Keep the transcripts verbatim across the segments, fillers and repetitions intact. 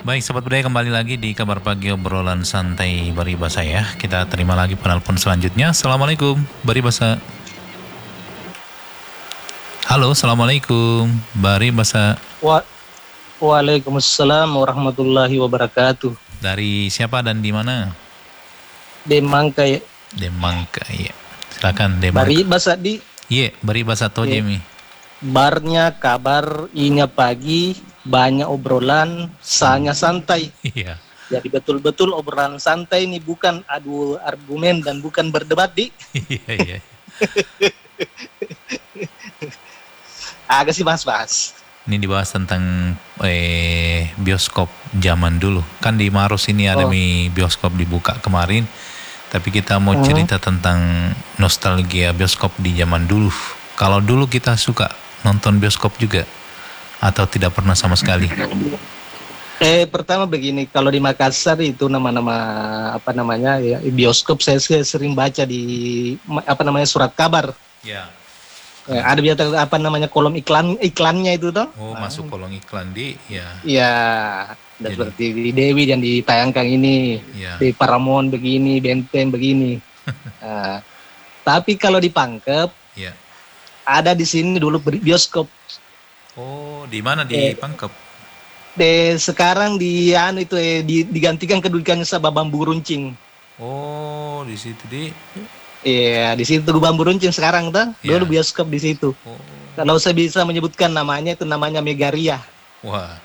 Baik, Sobat Budaya, kembali lagi di Kabar Pagi obrolan santai Baribasa ya. Kita terima lagi penelpon selanjutnya. Assalamualaikum, Baribasa. Halo, Assalamualaikum, Baribasa. Wa Waalaikumsalam warahmatullahi wabarakatuh. Dari siapa dan di mana? Demangka ya. Demangka, ya. Silakan Demangka. Baribasa di. Iya, Baribasa to Jemi. Barnya kabar, inya pagi, banyak obrolan, sanya santai. Iya. Jadi betul-betul obrolan santai ini, bukan adu argumen dan bukan berdebat di. Iya, iya. Agak sih bahas-bahas. Ini dibahas tentang eh, bioskop zaman dulu. Kan di Maros ini ada Oh. mi bioskop dibuka kemarin. Tapi kita mau Hmm. cerita tentang nostalgia bioskop di zaman dulu. Kalau dulu kita suka nonton bioskop juga atau tidak pernah sama sekali? Eh pertama begini, kalau di Makassar itu nama-nama apa namanya ya, bioskop saya se- sering baca di ma- apa namanya surat kabar. Ya. Eh, ada biasa apa namanya kolom iklan iklannya itu toh. Oh, masuk kolong iklan di ya. Iya, dan Jadi- seperti di Dewi yang ditayangkan ini, Ya. di Paramount begini, Benteng begini. Nah, tapi kalau di Pangkep Ya. ada di sini dulu ber- bioskop. Oh, di mana di Eh. Pangkep? De sekarang di anu itu eh, di- digantikan kedudukannya sama Bambu Runcing. Oh, di situ di. Iya, di situ Bambu Runcing sekarang tuh. Iya. Dulu bioskop di situ. Oh. Kalau saya bisa menyebutkan namanya itu namanya Megaria. Wah.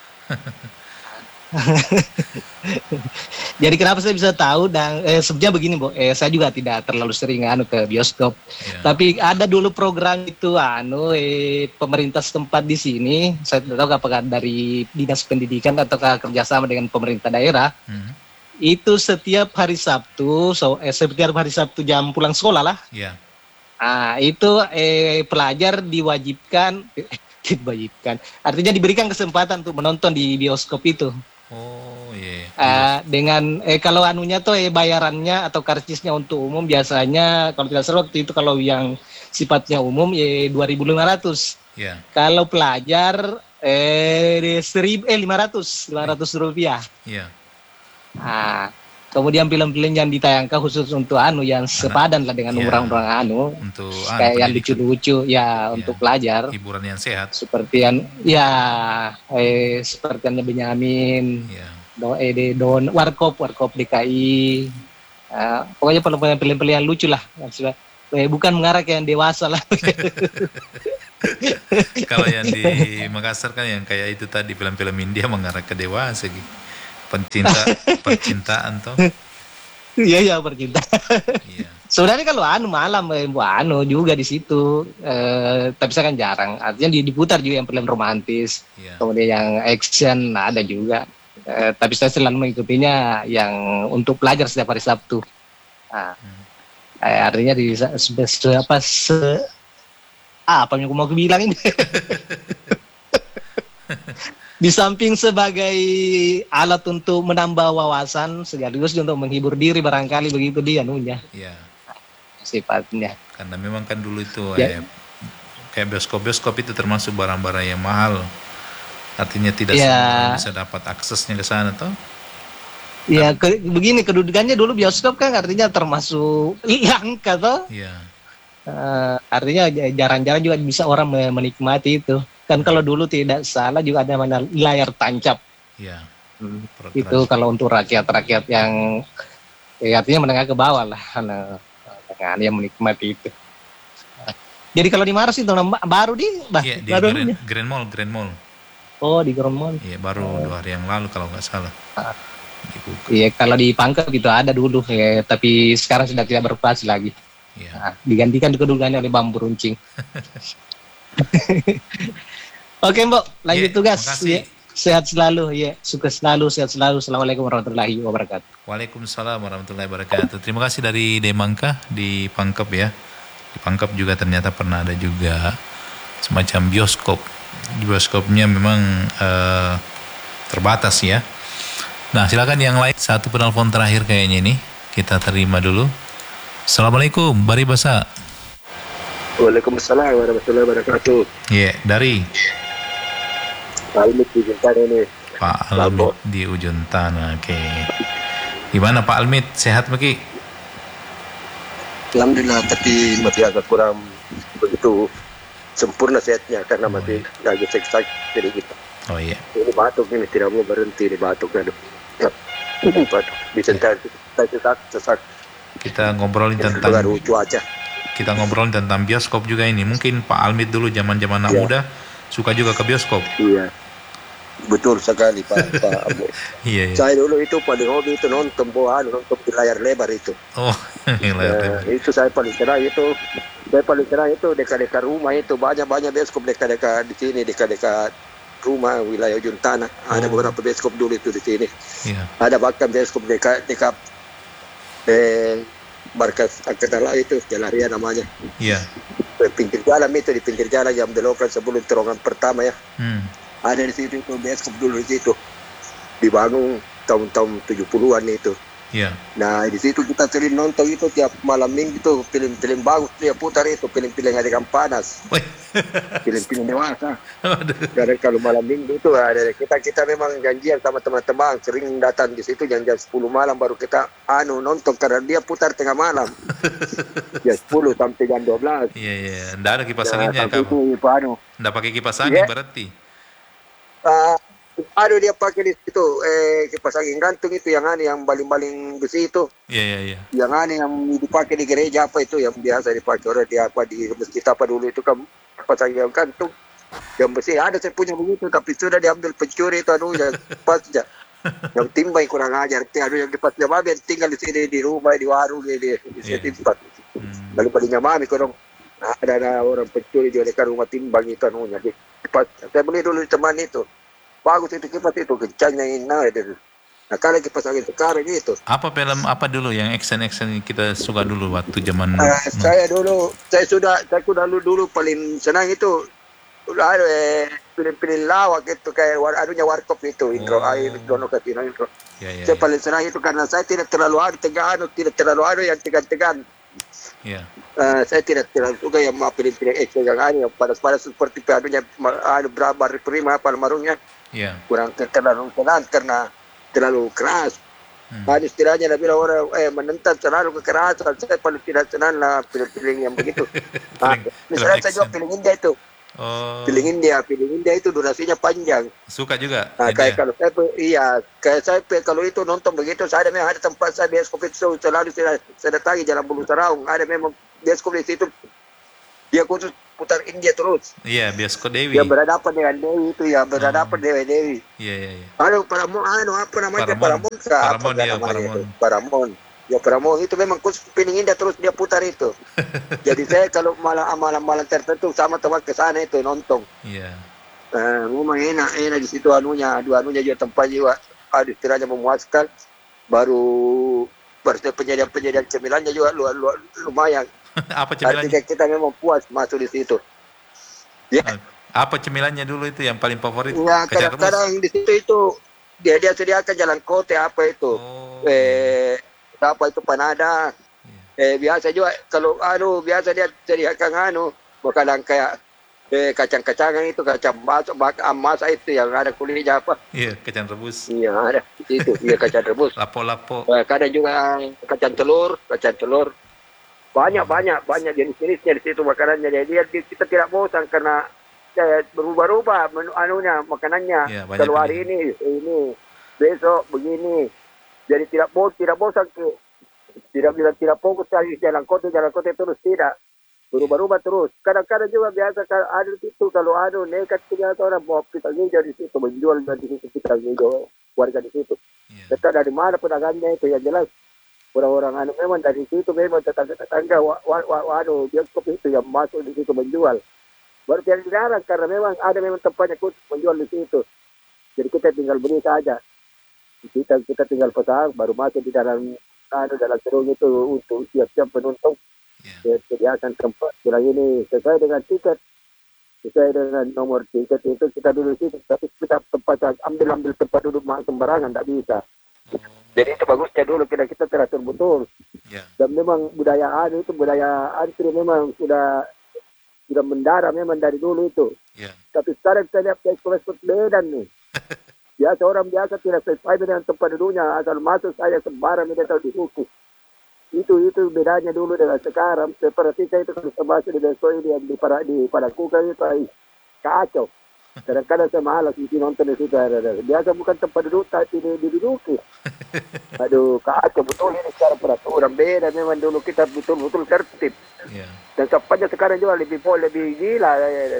Jadi kenapa saya bisa tahu dan eh, sebenarnya begini, Bu. Eh, saya juga tidak terlalu sering anu ke bioskop. Ya. Tapi ada dulu program itu anu eh, pemerintah setempat di sini. Saya tidak tahu apakah dari dinas pendidikan atau kerjasama dengan pemerintah daerah. Hmm. Itu setiap hari Sabtu, so, eh, setiap hari Sabtu jam pulang sekolah lah. Ya. Ah itu eh, pelajar diwajibkan, eh, diwajibkan. Artinya diberikan kesempatan untuk menonton di bioskop itu. Oh, iya. Ah, dengan eh, kalau anunya tuh eh, bayarannya atau karcisnya untuk umum biasanya kalau tidak salah waktu itu kalau yang sifatnya umum ya dua ribu lima ratus. Ya. Kalau pelajar eh seribu eh lima ratus rupiah. Ya. Nah, kemudian film-film yang ditayangkan khusus untuk anu yang sepadan lah dengan ya. umuran-umuran anu, Untuk kayak yang pendidikan. lucu-lucu ya untuk pelajar. Hiburan yang sehat. Seperti yang ya eh seperti yang Benyamin, Ya. Do eh de Don Warkop, Warkop D K I. Ah, pokoknya film-film yang lucu lah. Maksudnya, eh, bukan mengarah ke yang dewasa lah. Kalau yang di Makassar kan yang kayak itu tadi film-film India mengarah ke dewasa gitu. Pencinta percintaan toh. Iya ya percinta. Iya. Sebenarnya kalau anu malam eh, Bu anu juga di situ, eh, tapi saya kan jarang. Artinya di- diputar juga yang film romantis, Iya. kemudian yang action nah, ada juga. Eh, tapi saya selalu mengikutinya yang untuk pelajar setiap hari Sabtu. Nah, eh, artinya di se, se- se- apa se ah, apa yang aku mau bilang ini? Di samping sebagai alat untuk menambah wawasan sekaligus untuk menghibur diri barangkali begitu dia anunya Iya. sifatnya. Karena memang kan dulu itu Ya. eh, kayak bioskop-bioskop itu termasuk barang-barang yang mahal. Artinya tidak Ya. semua orang bisa dapat aksesnya ke sana toh. Ya ke- begini kedudukannya dulu bioskop kan artinya termasuk langka toh. Iya. Eh, artinya j- jarang-jarang juga bisa orang me- menikmati itu. Kan kalau dulu tidak salah juga ada namanya layar tancap. Iya. Hmm, Per- Itu kalau untuk rakyat-rakyat yang ya, artinya menengah ke bawah lah, nah, dengan yang menikmati itu. Jadi kalau di Maros itu nama baru di, bah, Iya, di baru Grand, aja. Grand Mall, Grand Mall. Oh di Gromol. Iya, baru dua hari yang lalu kalau nggak salah. Dibuka. Iya kalau di Pangkep gitu ada dulu, ya, tapi sekarang sudah tidak beroperasi lagi. Iya. Nah, digantikan kedudukannya oleh Bambu Runcing. Oke Mbok, lanjut Iya, tugas. makasih. Ya. Sehat selalu, ya. Sukses selalu, sehat selalu. Assalamualaikum warahmatullahi wabarakatuh. Waalaikumsalam warahmatullahi wabarakatuh. Terima kasih dari Demangka di Pangkep ya. Di Pangkep juga ternyata pernah ada juga semacam bioskop. Di bioskopnya memang eh, terbatas ya. Nah silakan yang lain. Satu penelpon terakhir kayaknya ini. Kita terima dulu. Assalamualaikum, Baribasa. Waalaikumsalam warahmatullahi wabarakatuh. Iya, dari Almit di Jepang ini. Pak Almit di Ujung Tanah. Oke. Gimana Pak Almit? Sehat Maki? Alhamdulillah, tapi masih agak kurang begitu sempurna sehatnya karena Oh, masih iya. agak sakit sedikit. Oh iya. Ini batuk ini tidak mau berhenti ini batuk aduh. Ya. Batuk bisa Ya. sesak sesak Kita ngobrolin tentang pengaruh cuaca. kita ngobrolin tentang bioskop juga ini. Mungkin Pak Almit dulu zaman-zaman anak Ya. muda suka juga ke bioskop. Iya. Betul sekali Pak Pak Abu. Iya, iya. Saya dulu itu paling hobi itu nonton bola, nonton di layar lebar itu. Oh, layar Nah, lebar. itu saya paling senang itu. Saya paling senang itu dekat-dekat rumah itu banyak-banyak bioskop dekat-dekat di sini dekat-dekat rumah wilayah Ujung Tanah. Ada Oh. beberapa bioskop dulu itu di sini. Iya. Ada bahkan bioskop dekat dekat eh, markas angkatan laut itu Jalan Ria namanya. Iya. Di pinggir jalan itu di pinggir jalan yang belokan sebelum terowongan pertama ya. Hmm. Ada di situ itu bioskop dulu di situ. Dibangun tahun-tahun tujuh puluhan itu. Iya. Nah di situ kita sering nonton itu tiap malam minggu itu film-film bagus dia putar itu film-film adegan panas, Wih. film-film dewasa. Aduh. Dan kalau malam minggu itu ada kita kita memang janjian sama teman-teman sering datang di situ jam jam sepuluh malam baru kita anu nonton karena dia putar tengah malam jam sepuluh sampai jam dua belas. Iya, iya. Nggak ada kipas Nah, anginnya sampai kamu. itu itu anu. Nggak pakai kipas angin Iya. berarti. Uh, aduh dia pakai di situ eh kipas angin gantung itu yang anu yang baling-baling besi itu. Iya, iya, iya. Yang aneh yang dipakai di gereja apa itu yang biasa dipakai orang di apa di masjid apa dulu itu kan pas yang kantung yang besi ada saya punya begitu tapi sudah diambil pencuri itu aduh ya pas aja yang timbai kurang ajar aduh yang dipas dia mami yang tinggal di sini di rumah di warung di di, di Iya. sini tempat Hmm. lalu palingnya mami kurang ada, ada orang pencuri di dekat rumah timbang itu anunya di pas saya beli dulu di teman itu bagus itu kipas itu kencangnya ini nah itu nah kalau kipas angin sekarang itu Apa film apa dulu yang action-action kita suka dulu waktu zaman Uh, saya dulu, saya sudah, saya sudah dulu, dulu paling senang itu, ada eh, pilih-pilih lawak itu kayak war, anunya warkop itu, intro, Oh. air, dono kasino intro. Ya, ya, Saya ya. paling senang itu karena saya tidak terlalu anu, tegang, anu, tidak terlalu anu yang tegang-tegang. Ya. Uh, saya tidak terlalu suka yang mau pilih-pilih action yang anu, yang panas-panas seperti anunya, ma- anu berapa prima apa marungnya, Ya. kurang terlalu senang karena terlalu keras. Hmm. Ada istilahnya lah bilang orang eh menentang terlalu kekerasan. Saya paling tidak senang lah pilih-pilih yang begitu. Ah, Film- misalnya film saya juga action. pilih India itu, Oh, pilih India, pilih India itu durasinya panjang. suka juga. Nah, India. kayak kalau saya pe- iya, kayak saya pe- kalau itu nonton begitu, saya ada memang ada tempat saya bioskop itu selalu saya, saya datangi Jalan Bulu Saraung. Ada memang bioskop di situ. Dia khusus putar India terus. Iya, bioskop Dewi. Yang berhadapan dengan Dewi itu ya berhadapan dengan Dewi. Iya, iya, iya. Aduh, Paramount, anu apa namanya? Paramount. Paramount, kah? Apa Paramount, nggak iya, namanya Paramount. itu? Paramount. Ya Paramount itu memang khusus pilih India terus dia putar itu. Jadi saya kalau malam malam-malam tertentu sama teman ke sana itu nonton. Iya. Nah, memang enak, enak di situ anunya, dua anunya juga tempat juga ada istilahnya memuaskan. Baru baru penyediaan-penyediaan cemilannya juga lu, lu, lumayan. Apa cemilannya? Artinya kita memang puas masuk di situ. Ya, Apa cemilannya dulu itu yang paling favorit? ya Kacang rebus. kadang-kadang di situ itu dia dia sediakan jalan kote apa itu. Oh. Eh apa itu panada. Iya. Eh biasa juga kalau anu biasa dia sediakan anu makanan kayak eh kacang-kacangan itu kacang basok bak emas itu yang ada kulitnya apa. Iya, kacang rebus. Iya ada itu iya kacang rebus. Lapo-lapo. Eh, kadang juga kacang telur, kacang telur. Banyak banyak banyak jenis-jenisnya di situ makanannya. Jadi dia, kita tidak bosan karena eh, berubah-ubah menu anunya makanannya. Iya, banyak Kalau hari ini ini besok begini. Jadi tidak bosan tidak bosan ke tidak tidak tidak fokus lagi jalan kota jalan kota terus tidak berubah-ubah terus. Kadang-kadang juga biasa kalau ada itu kalau ada nekat tiga orang bawa pisang hijau di situ menjual di situ pisang hijau warga di situ. Iya. Kita dari mana pedagangnya itu yang jelas orang-orang anu memang dari situ memang tetangga-tetangga wa, wa, wa, wa, anu bioskop itu yang masuk di situ menjual. Baru tidak dilarang karena memang ada memang tempatnya khusus menjual di situ. Jadi kita tinggal beli saja. Kita kita tinggal pesan baru masuk di dalam anu dalam serung itu untuk siap-siap penonton. Iya. Dia sediakan tempat bilang ini sesuai dengan tiket sesuai dengan nomor tiket itu kita duduk di situ tapi kita tempat ambil ambil tempat duduk sembarangan tidak bisa. Jadi itu bagusnya dulu kita kita teratur betul. Iya. Dan memang budaya anu itu budaya antri memang sudah sudah mendarah memang dari dulu itu. Iya. Tapi sekarang saya lihat ekspres beda nih. Biasa orang biasa tidak sesuai dengan tempat duduknya, asal masuk saya sembarang dia tahu dihukum. Itu itu bedanya dulu dengan sekarang. Seperti saya itu kalau saya masuk di besok ini yang di para di pada kuka itu ay, kacau. Kadang-kadang saya malas mesti nonton di situ. Biasa bukan tempat duduk tapi diduduki. Aduh, kacau betul ini secara peraturan beda. Memang dulu kita betul-betul tertib. Yeah. Dan kampanye sekarang juga lebih lebih gila.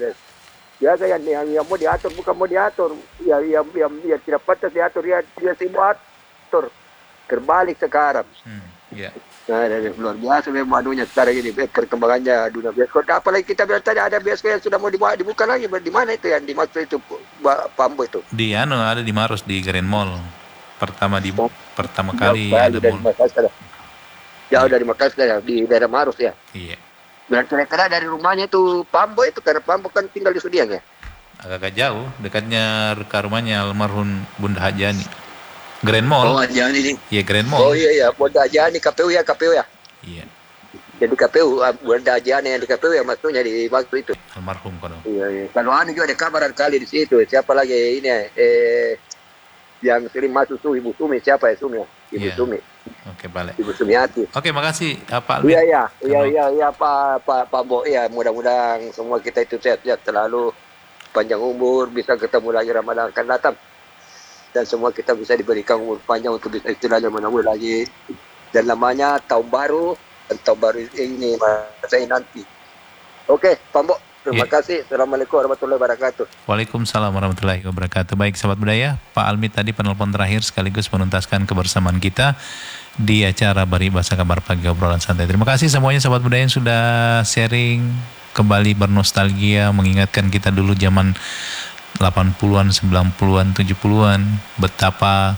Biasa yang, yang yang mau diatur bukan mau diatur. Ya yang yang, yang tidak patut diatur dia dia sibuk atur. Terbalik sekarang. Hmm. Yeah. Nah, luar biasa memang anunya sekarang ini perkembangannya dunia bioskop. Apalagi kita bilang tadi ada bioskop yang sudah mau dibuka, dibuka lagi. Di mana itu yang dimaksud itu Pambo itu? Di anu ada di Maros di Grand Mall. Pertama di Oh. pertama kali Jauh ada dari mall. Makassar. Jauh dari Makassar ya, di daerah Maros ya. Iya. Berarti kira-kira dari rumahnya itu Pambo itu karena Pambo kan tinggal di Sudiang ya. Agak jauh, dekatnya ke rumahnya almarhum Bunda Hajani. Grand Mall. Oh, Jani ini. Iya, Grand Mall. Oh iya iya, Bunda Jani K P U ya, K P U ya. Iya. Jadi K P U Bunda Jani yang di K P U ya maksudnya di waktu itu. Almarhum kono. Iya, iya. Kalau anu juga ada kabar kali di situ. Siapa lagi ini eh yang sering masuk tuh Ibu Sumi siapa ya Sumi? Ibu Iya. Sumi. Oke, balik. Ibu Sumiati. Oke, makasih uh, Pak Alvin. Iya iya iya Kalau- iya iya Pak Pak Pak Bo ya mudah-mudahan semua kita itu sehat-sehat selalu panjang umur bisa ketemu lagi Ramadan akan datang dan semua kita bisa diberikan umur panjang untuk bisa istilahnya menunggu lagi dan namanya tahun baru dan tahun baru ini masa ini nanti. Oke Pak Bo, terima Iya. kasih. Assalamualaikum warahmatullahi wabarakatuh. Waalaikumsalam warahmatullahi wabarakatuh. Baik, sahabat budaya, Pak Almi tadi penelpon terakhir sekaligus menuntaskan kebersamaan kita di acara Bari Bahasa Kabar Pagi Obrolan Santai. Terima kasih semuanya sahabat budaya yang sudah sharing, kembali bernostalgia, mengingatkan kita dulu zaman delapan puluhan, sembilan puluhan, tujuh puluhan, betapa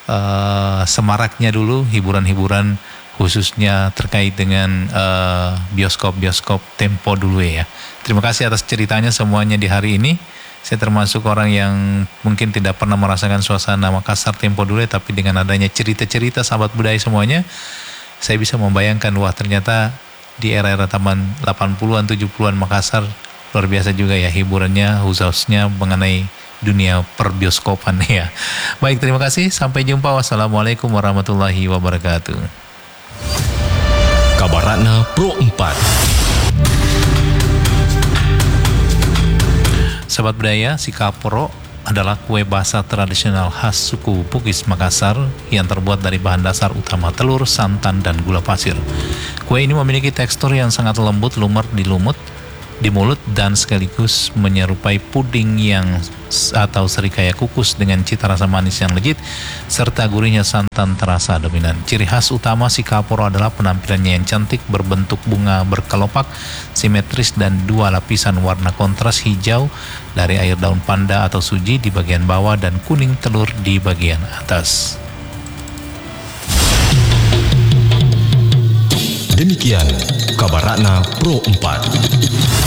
uh, semaraknya dulu hiburan-hiburan khususnya terkait dengan uh, bioskop-bioskop Tempo dulu ya. Terima kasih atas ceritanya semuanya di hari ini. Saya termasuk orang yang mungkin tidak pernah merasakan suasana Makassar Tempo dulu, tapi dengan adanya cerita-cerita sahabat budaya semuanya, saya bisa membayangkan wah ternyata di era-era taman delapan puluhan, tujuh puluhan Makassar luar biasa juga ya hiburannya, khususnya mengenai dunia perbioskopan ya. Baik, terima kasih. Sampai jumpa. Wassalamualaikum warahmatullahi wabarakatuh. Kabaratna Pro empat. Sahabat budaya, sikaporo adalah kue basah tradisional khas suku Bugis Makassar yang terbuat dari bahan dasar utama telur, santan, dan gula pasir. Kue ini memiliki tekstur yang sangat lembut, lumer di lumut, di mulut, dan sekaligus menyerupai puding yang atau serikaya kukus dengan cita rasa manis yang legit serta gurihnya santan terasa dominan. Ciri khas utama sikaporo adalah penampilannya yang cantik, berbentuk bunga berkelopak, simetris, dan dua lapisan warna kontras hijau dari air daun panda atau suji di bagian bawah dan kuning telur di bagian atas. Demikian Kabaratna Pro empat.